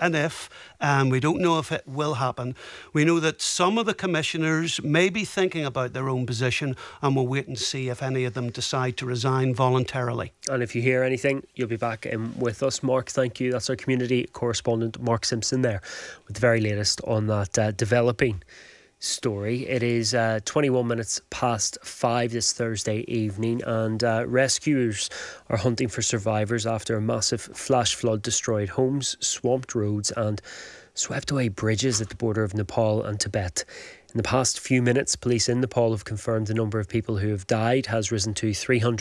an if, and we don't know if it will happen. We know that some of the commissioners may be thinking about their own position, and we'll wait and see if any of them decide to resign voluntarily. And if you hear anything, you'll be back in with us. Mark, thank you. That's our community correspondent, Mark Simpson, there with the very latest on that developing story. It is 21 minutes past 5 this Thursday evening, and rescuers are hunting for survivors after a massive flash flood destroyed homes, swamped roads and swept away bridges at the border of Nepal and Tibet. In the past few minutes, police in Nepal have confirmed the number of people who have died has risen to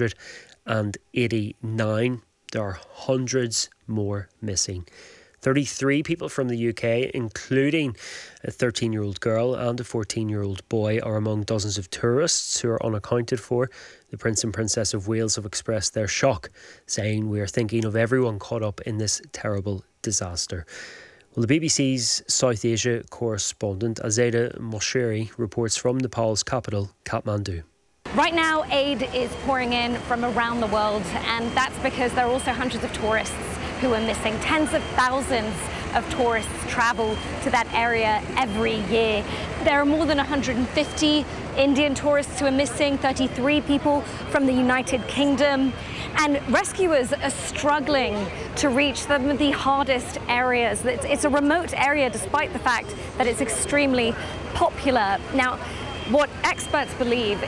389. There are hundreds more missing. 33 people from the UK, including a 13-year-old girl and a 14-year-old boy, are among dozens of tourists who are unaccounted for. The Prince and Princess of Wales have expressed their shock, saying, "We are thinking of everyone caught up in this terrible disaster." Well, the BBC's South Asia correspondent Azeda Moshiri reports from Nepal's capital, Kathmandu. Right now, aid is pouring in from around the world, and that's because there are also hundreds of tourists who are missing. Tens of thousands of tourists travel to that area every year. There are more than 150 Indian tourists who are missing, 33 people from the United Kingdom. And rescuers are struggling to reach some of the hardest areas. It's a remote area despite the fact that it's extremely popular. Now, what experts believe